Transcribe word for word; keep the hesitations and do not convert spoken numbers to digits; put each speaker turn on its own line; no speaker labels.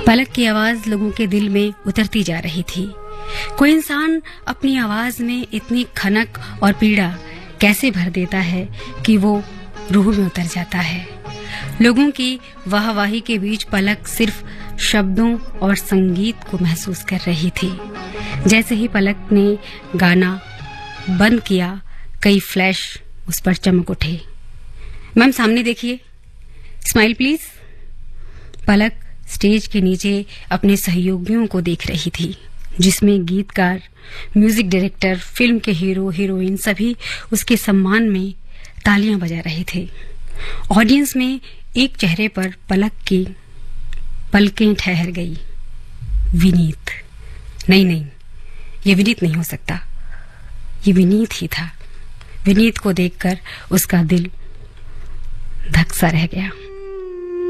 पलक की आवाज लोगों के दिल में उतरती जा रही थी। कोई इंसान अपनी आवाज में इतनी खनक और पीड़ा कैसे भर देता है कि वो रूह में उतर जाता है। लोगों की वाहवाही के बीच पलक सिर्फ शब्दों और संगीत को महसूस कर रही थी। जैसे ही पलक ने गाना बंद किया, कई फ्लैश उस पर चमक उठे। मैम सामने देखिए, स्माइल प्लीज। पलक स्टेज के नीचे अपने सहयोगियों को देख रही थी, जिसमें गीतकार, म्यूजिक डायरेक्टर, फिल्म के हीरो हीरोइन सभी उसके सम्मान में तालियां बजा रहे थे। ऑडियंस में एक चेहरे पर पलक की पलकें ठहर गई। विनीत। नहीं नहीं, ये विनीत नहीं हो सकता, ये विनीत ही था। विनीत को देखकर उसका दिल धक सा रह गया।